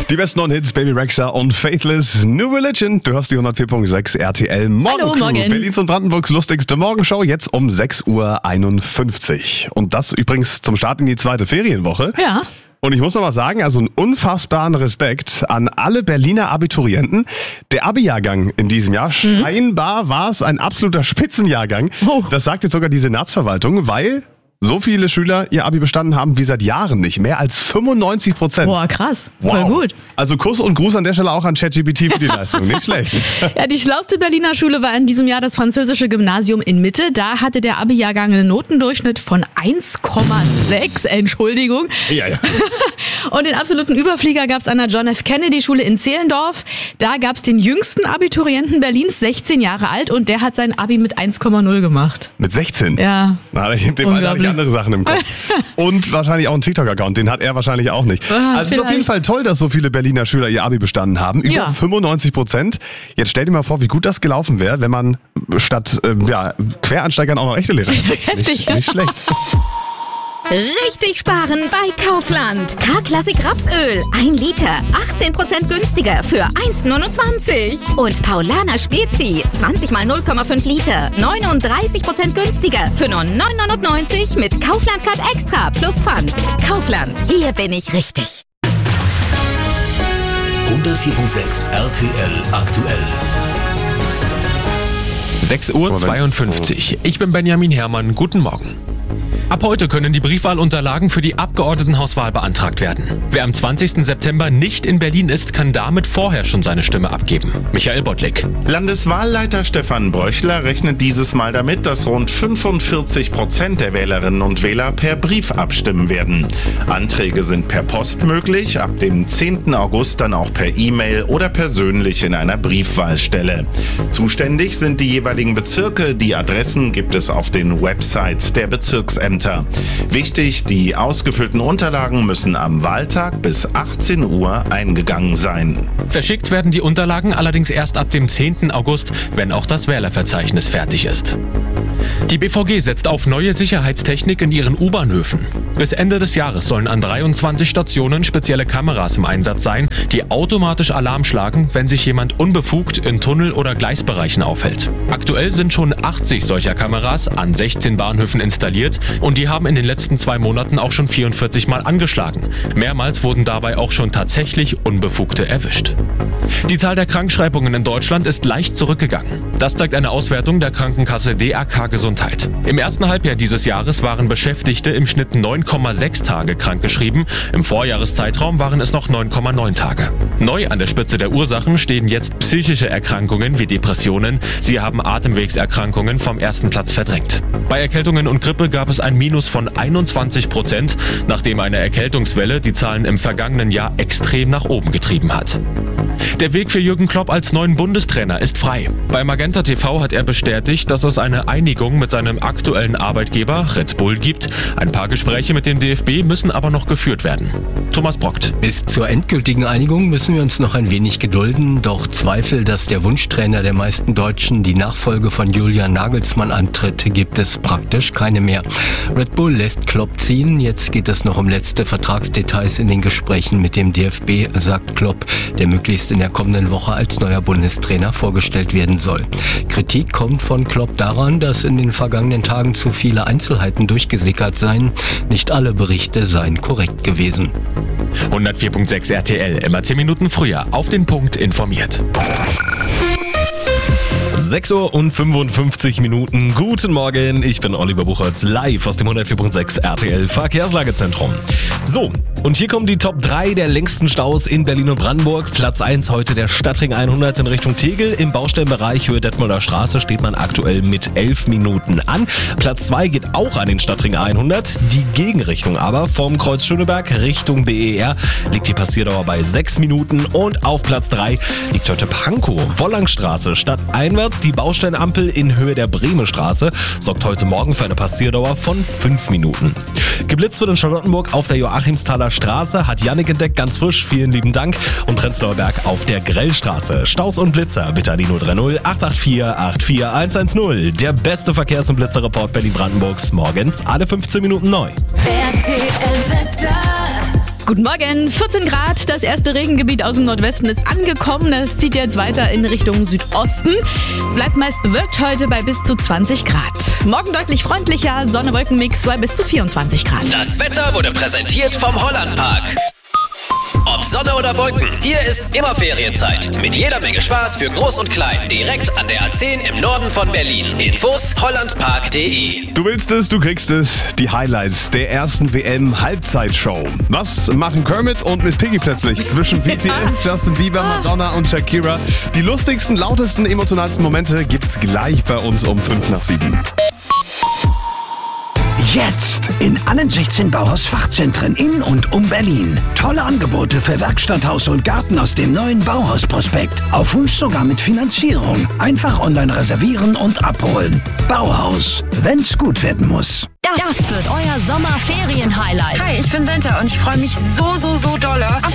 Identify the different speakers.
Speaker 1: Die besten neuen Hits, Baby Rexha und Faithless, New Religion. Du hörst die 104.6 RTL Morgen.
Speaker 2: Hallo, morgen.
Speaker 1: Berlins und Brandenburgs lustigste Morgenshow, jetzt um 6.51 Uhr. Und das übrigens zum Start in die zweite Ferienwoche.
Speaker 2: Ja.
Speaker 1: Und ich muss noch mal sagen, also einen unfassbaren Respekt an alle Berliner Abiturienten. Der Abi-Jahrgang in diesem Jahr, scheinbar war es ein absoluter Spitzenjahrgang.
Speaker 2: Oh.
Speaker 1: Das sagt jetzt sogar die Senatsverwaltung, weil so viele Schüler ihr Abi bestanden haben wie seit Jahren nicht. Mehr als 95%.
Speaker 2: Boah, krass.
Speaker 1: Wow.
Speaker 2: Voll gut.
Speaker 1: Also Kuss und Gruß an der Stelle auch an ChatGPT für die Leistung. Nicht schlecht.
Speaker 2: Ja, die schlauste Berliner Schule war in diesem Jahr das französische Gymnasium in Mitte. Da hatte der Abi-Jahrgang einen Notendurchschnitt von 1,6. Entschuldigung.
Speaker 1: Ja.
Speaker 2: Und den absoluten Überflieger gab es an der John F. Kennedy Schule in Zehlendorf. Da gab es den jüngsten Abiturienten Berlins, 16 Jahre alt, und der hat sein Abi mit 1,0 gemacht.
Speaker 1: Mit 16?
Speaker 2: Ja.
Speaker 1: Na, dem Alter habe ich andere Sachen im Kopf. Und wahrscheinlich auch einen TikTok-Account, den hat er wahrscheinlich auch nicht. Also es ist auf jeden Fall toll, dass so viele Berliner Schüler ihr Abi bestanden haben. Über 95%. Jetzt stell dir mal vor, wie gut das gelaufen wäre, wenn man statt Quereinsteigern auch noch echte Lehrer hätte.
Speaker 2: Heftig.
Speaker 1: Nicht schlecht.
Speaker 3: Richtig sparen bei Kaufland. K-Klassik Rapsöl. 1 Liter. 18% günstiger für 1,29. Und Paulaner Spezi. 20 mal 0,5 Liter. 39% günstiger für nur 9,99 mit Kaufland Card Extra plus Pfand. Kaufland. Hier bin ich richtig.
Speaker 4: 104.6 RTL aktuell.
Speaker 5: 6.52 Uhr. Ich bin Benjamin Herrmann. Guten Morgen. Ab heute können die Briefwahlunterlagen für die Abgeordnetenhauswahl beantragt werden. Wer am 20. September nicht in Berlin ist, kann damit vorher schon seine Stimme abgeben. Michael Bottlik.
Speaker 6: Landeswahlleiter Stefan Bröchler rechnet dieses Mal damit, dass rund 45% der Wählerinnen und Wähler per Brief abstimmen werden. Anträge sind per Post möglich, ab dem 10. August dann auch per E-Mail oder persönlich in einer Briefwahlstelle. Zuständig sind die jeweiligen Bezirke, die Adressen gibt es auf den Websites der Bezirksämter. Wichtig, die ausgefüllten Unterlagen müssen am Wahltag bis 18 Uhr eingegangen sein.
Speaker 5: Verschickt werden die Unterlagen allerdings erst ab dem 10. August, wenn auch das Wählerverzeichnis fertig ist. Die BVG setzt auf neue Sicherheitstechnik in ihren U-Bahnhöfen. Bis Ende des Jahres sollen an 23 Stationen spezielle Kameras im Einsatz sein, die automatisch Alarm schlagen, wenn sich jemand unbefugt in Tunnel- oder Gleisbereichen aufhält. Aktuell sind schon 80 solcher Kameras an 16 Bahnhöfen installiert und die haben in den letzten 2 Monaten auch schon 44 Mal angeschlagen. Mehrmals wurden dabei auch schon tatsächlich Unbefugte erwischt. Die Zahl der Krankschreibungen in Deutschland ist leicht zurückgegangen. Das zeigt eine Auswertung der Krankenkasse DRK Gesundheit. Im ersten Halbjahr dieses Jahres waren Beschäftigte im Schnitt 9,6 Tage krankgeschrieben. Im Vorjahreszeitraum waren es noch 9,9 Tage. Neu an der Spitze der Ursachen stehen jetzt psychische Erkrankungen wie Depressionen. Sie haben Atemwegserkrankungen vom ersten Platz verdrängt. Bei Erkältungen und Grippe gab es ein Minus von 21%, nachdem eine Erkältungswelle die Zahlen im vergangenen Jahr extrem nach oben getrieben hat. Der Weg für Jürgen Klopp als neuen Bundestrainer ist frei. Bei Magenta TV hat er bestätigt, dass es eine Einigung mit seinem aktuellen Arbeitgeber Red Bull gibt. Ein paar Gespräche mit dem DFB müssen aber noch geführt werden. Thomas Brockt.
Speaker 7: Bis zur endgültigen Einigung müssen wir uns noch ein wenig gedulden. Doch Zweifel, dass der Wunschtrainer der meisten Deutschen die Nachfolge von Julian Nagelsmann antritt, gibt es praktisch keine mehr. Red Bull lässt Klopp ziehen. Jetzt geht es noch um letzte Vertragsdetails in den Gesprächen mit dem DFB, sagt Klopp, der möglichst in der kommenden Woche als neuer Bundestrainer vorgestellt werden soll. Kritik kommt von Klopp daran, dass in den vergangenen Tagen zu viele Einzelheiten durchgesickert seien. Nicht alle Berichte seien korrekt gewesen.
Speaker 5: 104.6 RTL, immer 10 Minuten früher, auf den Punkt informiert.
Speaker 8: 6.55 Uhr. Guten Morgen, ich bin Oliver Buchholz, live aus dem 104.6 RTL Verkehrslagezentrum. So, und hier kommen die Top 3 der längsten Staus in Berlin und Brandenburg. Platz 1 heute der Stadtring 100 in Richtung Tegel. Im Baustellenbereich Höhe Detmolder Straße steht man aktuell mit 11 Minuten an. Platz 2 geht auch an den Stadtring 100. Die Gegenrichtung aber vom Kreuz Schöneberg Richtung BER liegt die Passierdauer bei 6 Minuten. Und auf Platz 3 liegt heute Pankow, Wollangstraße stadteinwärts. Die Baustellenampel in Höhe der Bremenstraße sorgt heute Morgen für eine Passierdauer von 5 Minuten. Geblitzt wird in Charlottenburg auf der Joachimsthaler Straße, hat Jannik entdeckt, ganz frisch, vielen lieben Dank. Und Prenzlauer Berg auf der Grellstraße. Staus und Blitzer, bitte an die 030 884 84110. Der beste Verkehrs- und Blitzerreport Berlin-Brandenburgs, morgens alle 15 Minuten neu.
Speaker 9: RTL Wetter.
Speaker 2: Guten Morgen, 14 Grad. Das erste Regengebiet aus dem Nordwesten ist angekommen. Das zieht jetzt weiter in Richtung Südosten. Es bleibt meist bewölkt heute bei bis zu 20 Grad. Morgen deutlich freundlicher, Sonne-Wolken-Mix bei bis zu 24 Grad.
Speaker 9: Das Wetter wurde präsentiert vom Hollandpark. Ob Sonne oder Wolken, hier ist immer Ferienzeit. Mit jeder Menge Spaß für Groß und Klein. Direkt an der A10 im Norden von Berlin. Infos hollandpark.de.
Speaker 1: Du willst es, du kriegst es. Die Highlights der ersten WM-Halbzeitshow. Was machen Kermit und Miss Piggy plötzlich zwischen BTS, Justin Bieber, Madonna und Shakira? Die lustigsten, lautesten, emotionalsten Momente gibt's gleich bei uns um 5:07.
Speaker 10: Jetzt in allen 16 Bauhaus-Fachzentren in und um Berlin. Tolle Angebote für Werkstatt, Haus und Garten aus dem neuen Bauhaus-Prospekt. Auf Wunsch sogar mit Finanzierung. Einfach online reservieren und abholen. Bauhaus, wenn's gut werden muss.
Speaker 11: Das wird euer Sommerferien-Highlight.
Speaker 12: Hi, ich bin Winter und ich freue mich so dolle auf